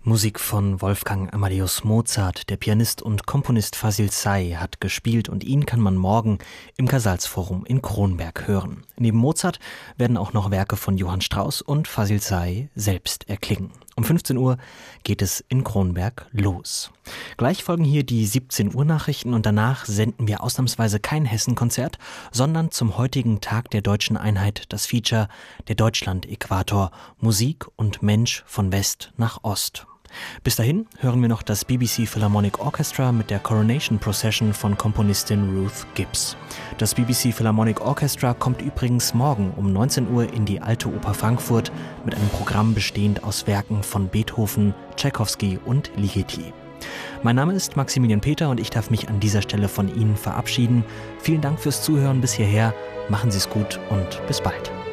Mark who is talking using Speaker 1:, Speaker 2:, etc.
Speaker 1: Musik von Wolfgang Amadeus Mozart. Der Pianist und Komponist Fazil Say hat gespielt und ihn kann man morgen im Casals-Forum in Kronberg hören. Neben Mozart werden auch noch Werke von Johann Strauss und Fazil Say selbst erklingen. Um 15 Uhr geht es in Kronberg los. Gleich folgen hier die 17 Uhr Nachrichten und danach senden wir ausnahmsweise kein Hessen-Konzert, sondern zum heutigen Tag der deutschen Einheit das Feature Der Deutschland-Äquator, Musik und Mensch von West nach Ost. Bis dahin hören wir noch das BBC Philharmonic Orchestra mit der Coronation Procession von Komponistin Ruth Gibbs. Das BBC Philharmonic Orchestra kommt übrigens morgen um 19 Uhr in die Alte Oper Frankfurt mit einem Programm bestehend aus Werken von Beethoven, Tschaikowski und Ligeti. Mein Name ist Maximilian Peter und ich darf mich an dieser Stelle von Ihnen verabschieden. Vielen Dank fürs Zuhören bis hierher. Machen Sie es gut und bis bald.